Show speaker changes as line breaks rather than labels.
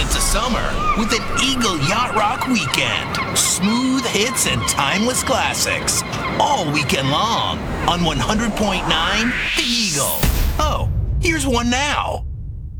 into summer with an Eagle Yacht Rock weekend. Smooth hits and timeless classics. All weekend long on 100.9 The Eagle. Oh, here's one now.